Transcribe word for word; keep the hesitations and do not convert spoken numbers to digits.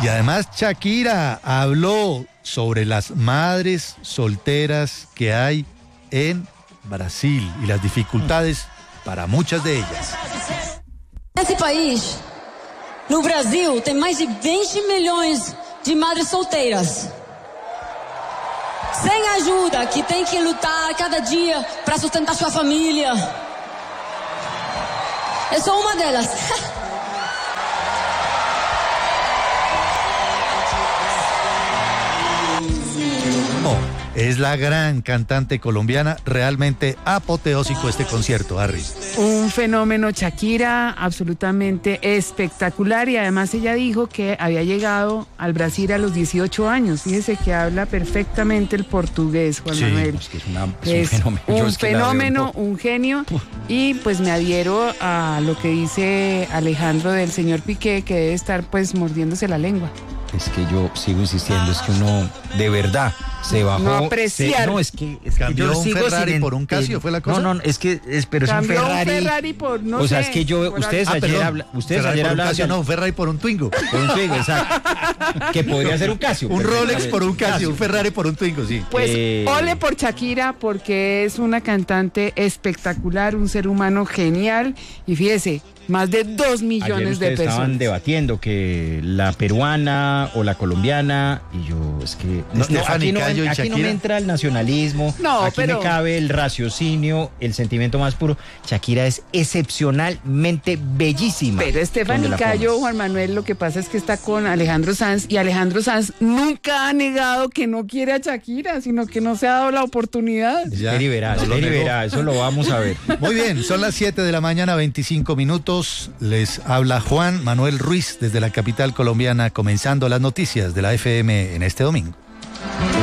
Y además Shakira habló sobre las madres solteras que hay en Brasil y las dificultades para muchas de ellas. Nesse país, no Brasil, tem mais de veinte milhões de madres solteiras. Sem ajuda, que tem que lutar cada dia para sustentar sua família. Eu sou uma delas. Oh, es la gran cantante colombiana, realmente apoteósico este concierto, Harry. Un fenómeno, Shakira, absolutamente espectacular, y además ella dijo que había llegado al Brasil a los dieciocho años. Fíjese que habla perfectamente el portugués, Juan Sí, Manuel. Es que es, una, es Es un fenómeno. Yo un es que la veo fenómeno, un poco. un genio, y pues me adhiero a lo que dice Alejandro del señor Piqué, que debe estar pues mordiéndose la lengua. Es que yo sigo insistiendo, es que uno de verdad se bajó. No apreciar. se- no, es que, es que Cambió yo un sigo Ferrari sin por un enten- Casio, ¿fue la cosa? No, no, es que es, pero es un Cambió un Ferrari. Ferrari por, no o sea, sé, es que yo, por ustedes algo. Ah, ayer perdón, habla, ustedes Ferrari ayer por un hablaban Casio, de- no, un Ferrari por un Twingo. por un Twingo, exacto. Que podría ser un Casio. Un perfectamente. Rolex por un Casio, un Ferrari por un Twingo, sí. Pues Eh, ole por Shakira, porque es una cantante espectacular, un ser humano genial, y fíjese, más de dos Ayer millones de ustedes estaban personas. debatiendo que la peruana o la colombiana, y yo es que no, no, Stephanie aquí, no, Cayo y aquí no Shakira. me entra el nacionalismo, No, aquí pero- me cabe el raciocinio, el sentimiento más puro. Shakira es excepcionalmente bellísima. Pero Stephanie donde la Cayo, pongas. Juan Manuel, lo que pasa es que está con Alejandro Sanz, y Alejandro Sanz nunca ha negado que no quiere a Shakira, sino que no se ha dado la oportunidad. Ya, Espere y verá, no lo espere y negó. verá, eso lo vamos a ver. Muy bien, son las siete de la mañana, veinticinco minutos. Les habla Juan Manuel Ruiz desde la capital colombiana, comenzando las noticias de la F M en este domingo.